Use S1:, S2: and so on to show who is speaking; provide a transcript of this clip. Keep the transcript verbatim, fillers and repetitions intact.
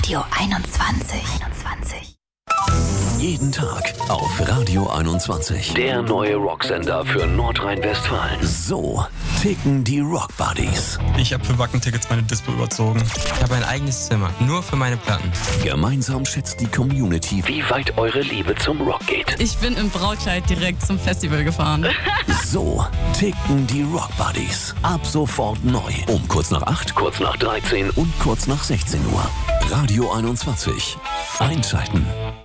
S1: Radio einundzwanzig. einundzwanzig.
S2: Jeden Tag auf Radio einundzwanzig. Der neue Rocksender für Nordrhein-Westfalen. So ticken die Rock Buddies.
S3: Ich habe für Wacken-Tickets meine Dispo überzogen.
S4: Ich habe ein eigenes Zimmer, nur für meine Platten.
S2: Gemeinsam schätzt die Community, wie weit eure Liebe zum Rock geht.
S5: Ich bin im Brautkleid direkt zum Festival gefahren.
S2: So ticken die Rock Buddies. Ab sofort neu. Um kurz nach acht, kurz nach dreizehn und kurz nach sechzehn Uhr. Radio einundzwanzig. Einschalten.